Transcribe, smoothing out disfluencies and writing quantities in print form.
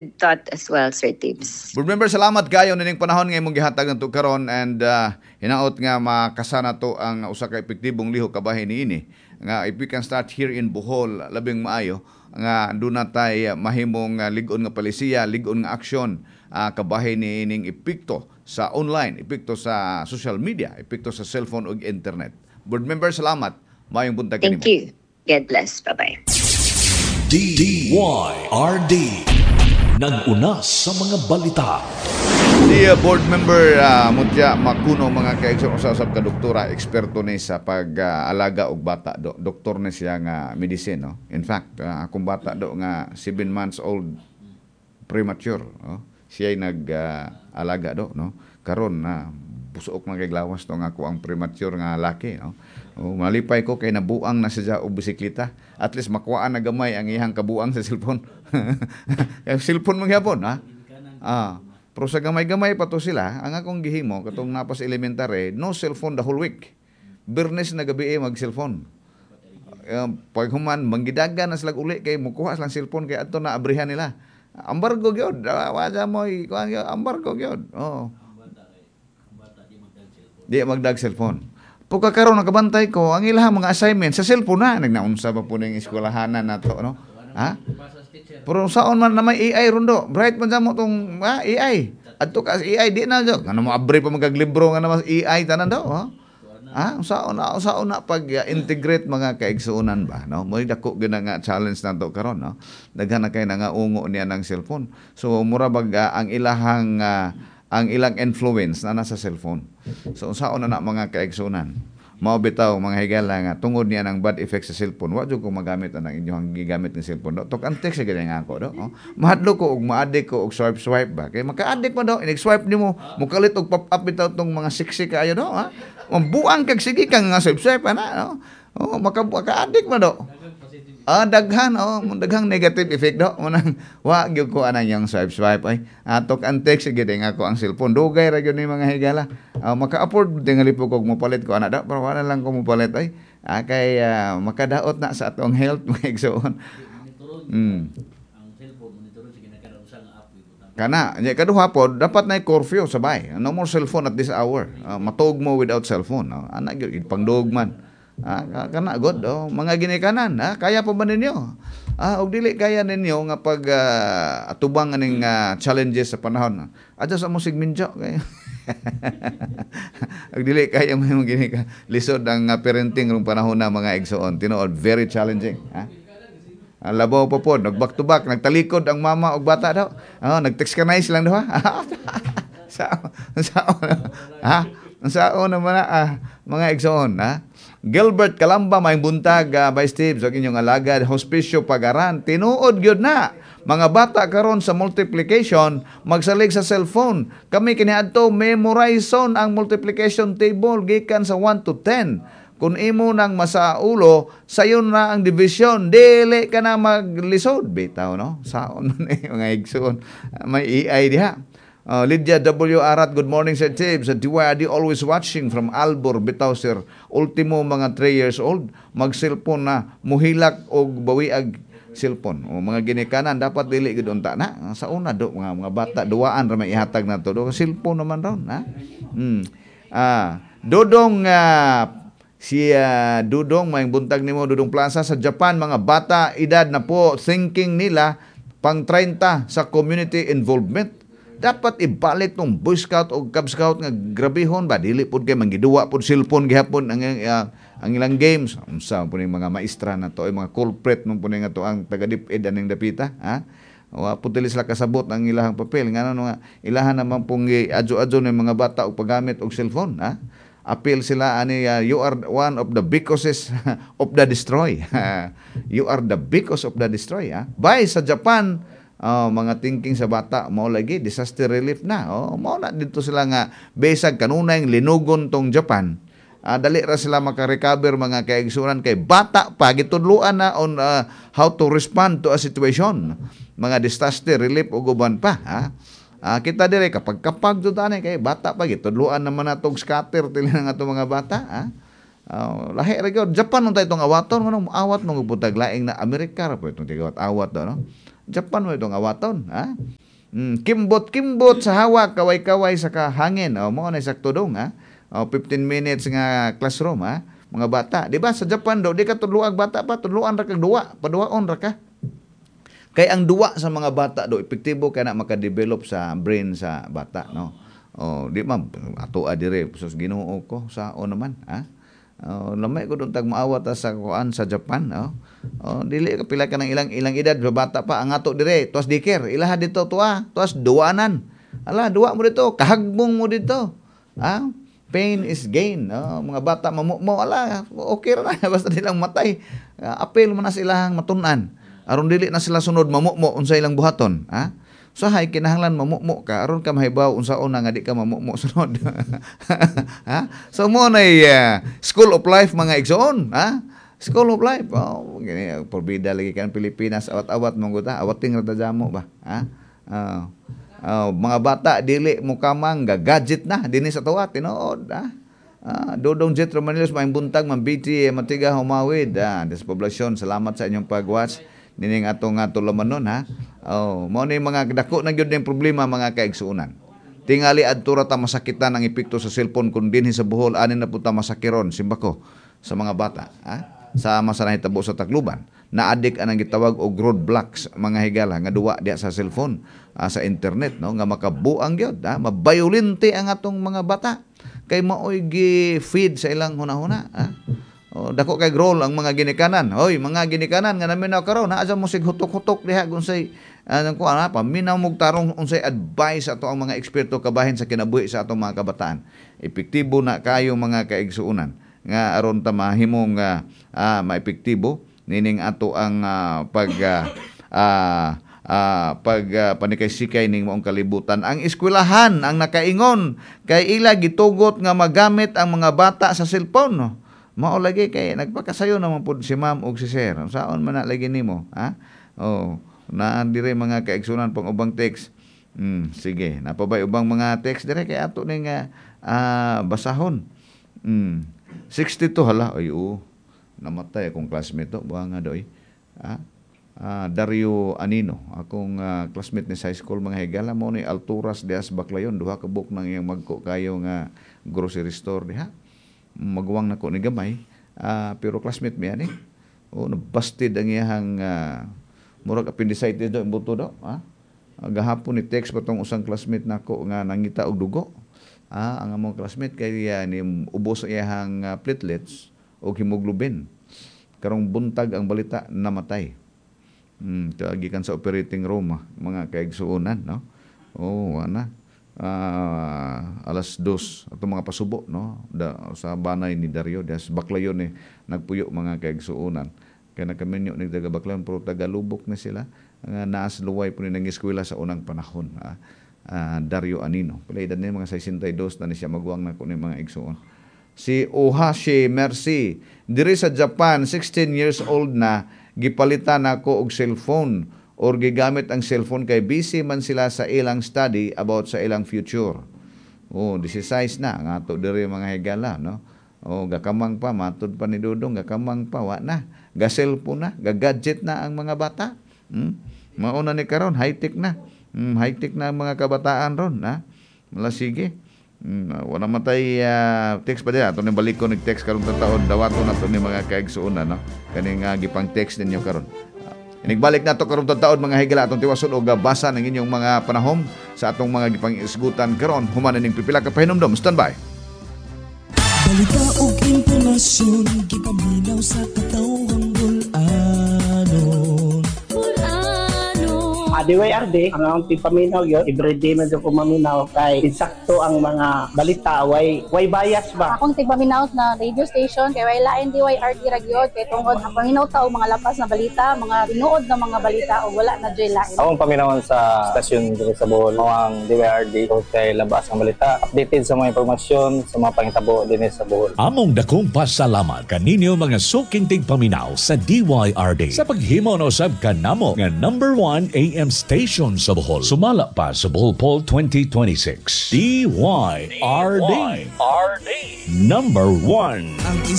thought as well, Sir Tibbs. Board member, salamat kayo nining panahon nga imong gihatag ngadto karon and hinaot nga makasana to ang usa ka epektibong lihok kabahin niini nga if we can start here in Bohol labing maayo nga doon na tay mahimong lig-on nga palisiya, lig-on nga aksyon kabahin niining epekto sa online, epekto sa social media, epekto sa cellphone ug internet. Board member, salamat. Mayong buntag Thank you. God bless. Bye-bye. DYRD nag-una sa mga balita. Si board member Mutya Makuno mga kaigsoon usab ka doktora, eksperto ni sa pag-alaga og bata doktor ni siya nga medicine no. In fact, akong bata nga 7 months old premature no. Siya ay nag-alaga no. Karon na busuok man kay glawas to nga ako ang premature nga laki no. Malipay ko kay nabuang na siya og bisikleta. At least makuhaan na gamay ang iyang kabuang sa cellphone. Kaya cellphone man gyapon ha. Pero sa gamay-gamay pa to sila, ang akong gihimo katong napas elementary, no cellphone the whole week. Bernes na gabi mag-cellphone. Pag human manggidagan na sila uli kay mukuha silang cellphone kay adto na abrihan nila. Ambargo gyud, waja mo kuan gyud, ambargo gyud. Di magdag cellphone. Pagkakaroon nakabantay ko, ang ilang mga assignment sa cellphone na nagnaunsa pa po ning eskwelahanan nato no. Ha? Pero saon man na may AI rundo. Bright man mo tong AI. Adto ka AI di na jo. Ano mo abri pa magaglibro nga naman AI tanan daw, ha? Saon na pag integrate mga kaigsuonan ba, no? Mo dako gyud nga challenge nato karon, no. Daghan na kay nga ungo niya ng cellphone. So mura bag ang ilang influence na nasa cellphone. So saon na mga kaigsuonan. Mao bitaw mga higala nga tungod niya ng bad effects sa cellphone, wa jud ko magamit ang inyong gigamit ng cellphone. Tok ang text gid nga ako do. Mahadlo ko og ma-addict ko og swipe ba. Kay maka-addict mo daw, inig-swipe nimo, mukalit og pop-up bitaw tong mga sexy kaayo do, ha. Buang kag sige kang nga swipe ana, no. Maka-addict mo do. Daghang negative effect do. Munang wa gyud ko anang yang swipe ay. Tok ang text gid nga ako ang cellphone. Dugay ra gyud ni mga higala. Maka-afford tingali po kog mopalit ko ana da, pero wala lang ko mopalit ay. Kay makadaot na sa atong health mga igsoon. Ang cellphone monitoron sige nagkaroon sa app kana nya kaduha pod dapat na curfew sabay. No more cellphone at this hour. Matug mo without cellphone. Ana gyud pangdugman. Kana god mga ginikanan kaya pa ba ninyo og dili kaya ninyo nga pag atubang aning challenges sa panahon adto sa mo sigminjo kay og dili kaya mo ginika lisod ang parenting rong panahon na mga igsoon tinuod very challenging labaw pa pod nag back to back nagtalikod ang mama og bata daw nag-text kanay silang daw sao naman mga igsoon Gilbert Calamba may buntag Vice Steve sa inyong alagad Hospicio Pagaran tinuod gyud na mga bata karon sa multiplication magsalig sa cellphone kami kiniadto memorizon ang multiplication table gikan sa 1 to 10 kung imo nang masaulo sayon na ang division dili ka na maglisod bitaw no saon man mga igsoon may AI diha. Lydia W. Arat, good morning Sir Tibbs. Sa DYRD always watching from Albor, bitaw sir. Ultimo mga 3 years old, mag-cellphone na, muhilak og bawiag cellphone. Mga ginikanan, dapat dili gid unta na. Sa una do, mga bata, duwaan ra may ihatag na to. Cellphone naman raw. Dodong, Dudong, may buntag nimo Dudong Plaza sa Japan, mga bata, edad na po, thinking nila, pang 30 sa community involvement. Dapat ibalik tong Boy Scout o Cub Scout nga grabihon ba dili pud kay mangiduwa pud cellphone gihapon ang ilang games unsa pud mga maestra na to ay mga culprit mo pud nga to ang taga-DepEd aning dapita wa pud dili sila kasabot ang ilahang papel ngano nga ilahan naman pong adjo-adjo ng mga bata og paggamit og cellphone appeal sila ani you are one of the because of the destroy you are the because of the destroy by sa Japan mga thinking sa bata mao lagi disaster relief na mao na dito sila nga besag kanunay linugon tong Japan dali ra sila maka-recover mga kaigsunan kay bata pa gitudloan na on how to respond to a situation mga disaster relief ug uban pa kita dire kapag jud ani kay bata pa gitudloan naman natong scatter tili nga ato mga bata lahi ra gyud Japan untay tong awaton nganong awat nung putag laing na Amerika ra po itong tigawat awat do no Japan mo itong awaton, ha? Kimbot-kimbot sa hawak, kaway-kaway sa kahangin. Mo na sakto dong, ha? 15 minutes nga classroom, ha? Mga bata. Di ba sa Japan do, di ka tudluag bata pa, tudluan ra kag duwa, paduwaon ra ka. Kay ang duwa sa mga bata do epektibo kay na maka-develop sa brain sa bata, no. Di man ato adire sus Ginoo ko sa naman, ha. Lamay ko dun tag maawat sa kuan sa Japan, dili ka pila ka ng ilang edad bata pa ang ato dire tuas diker ilaha dito tuas duwanan. Ala duwa mo dito, kahagbong mo dito. Pain is gain. Mga bata mamukmo, ala okay ra na basta nilang matay. Apel man na silang matun-an. Aron dili na sila sunod mamukmo unsa ilang buhaton, ha? So hay kinahanglan mamukmo ka aron ka mahibaw unsaon nga di ka mamukmo sunod. Ha? So mo na school of life mga igsoon, ha? School of life. Gini porbida lagi kan Pilipinas awat-awat mong guta, awating ra ta jamo ba, ha? Mga bata dili mo kamang gadget na dinhi sa tuwa tinuod, ha? Dodong Jet Romanilos maing buntag mambiti matiga humawid. Des poblasyon, salamat sa inyong pag-watch nining atong tulamanon, ha. Mao ni mga dako na gyud ning problema mga kaigsuonan. Tingali adto ra ta masakitan ang epekto sa cellphone kun dinhi sa Bohol ani na puta masakiron simbako sa mga bata, ha. Sa masa nahitabo sa Tacloban na adik anang gitawag og roadblocks mga higala nga duwa diha sa cellphone, sa internet, no, nga makabuang gyud, ha. Mabayolente ang atong mga bata kay maoy gi-feed sa ilang hunahuna, ha. Dako kay role ang mga ginikanan. Hoy, mga ginikanan nga naminaw karon, naa mo sig hutok-hutok diha unsay paminaw mog tarong unsay advice ato ang mga eksperto kabahin sa kinabuhi sa atong mga kabataan. Epektibo na kayo mga kaigsuonan nga aron ta mahimong maepektibo nining ato ang panikay-sikay ning maong kalibutan. Ang eskwelahan ang nakaingon kay ila gitugot nga magamit ang mga bata sa cellphone, no? Mao lagi kay nagpakasayo naman pud si ma'am ug si sir. Saon man na lagi nimo, ha? Na dire mga kaigsunan pang ubang text. Sige, napabay ubang mga text dire kay ato ning basahon. 62 hala, ay namatay akong classmate to, buha nga doy. Dario Anino, akong classmate ni high school mga higala mo ni Alturas Dias Baclayon, duha ka book nang iyang magko kayo nga grocery store diha. Magwang nako ni gamay, pero classmate mi ani. Nabasted ang iyang murag appendicitis do imbuto do, ha. Gahapon ni text patong usang classmate nako nga nangita og dugo. Ang among classmate kay ni ubos iyang platelets o hemoglobin. Karong buntag ang balita namatay. Gikan sa operating room, mga kaigsuonan, no. Alas 2 ato mga pasubo, no, sa banay ni Dario Dias Baclayon nagpuyo mga kaigsuonan. Kaya nakaminyo ni taga Baclayon pero taga Lubok na sila nga naas luway po ni nang eskwela sa unang panahon. Dario Anino. Palaidan niya mga 62 na siya magwang na ko ni mga igsuon. Si Ohashi Mercy, diri sa Japan, 16 years old na, gipalitan ako og cellphone or gigamit ang cellphone kay busy man sila sa ilang study about sa ilang future. 16 na nga to diri mga higala, no. Gakamang pa matud pa ni Dudong, gakamang pa wa na. Ga-cellphone na, ga-gadget na ang mga bata. Mauna ni karon high-tech na. High-tech na ang mga kabataan ron, ha. Mala sige. Wala matay text pa diha. Ato ni balik ko nag-text karon taon dawaton nato ni mga kaigsuonan, no. Kani nga gipang text ninyo karon. Inigbalik nato karon taon mga higala atong tiwason og basa ng inyong mga panahom sa atong mga gipang isgutan karon. Human ning pipila ka pahinumdom. Standby. Balita og impormasyon gipaminaw sa katawang bul-anon. DYRD, ang paminaw yun, everyday medyo kumaminaw kay insakto ang mga balita, way bias ba? Akong tigpaminaw na radio station, kay way lain DYRD ragyod, kay tungod ang paminaw ta og mga lapas na balita, mga tinuod na mga balita o wala na joy lain. Akong paminawan sa stasyon dito sa Bohol, ang DYRD, kay labas ang balita, updated sa mga impormasyon, sa mga pangitabo din sa Bohol. Among dakong pasalamat kaninyo mga suking tigpaminaw sa DYRD sa paghimo na usab kanamo nga number 1 AM station sa Bohol. Sumala pa sa Bohol Poll 2026. DYRD. Number 1. Ang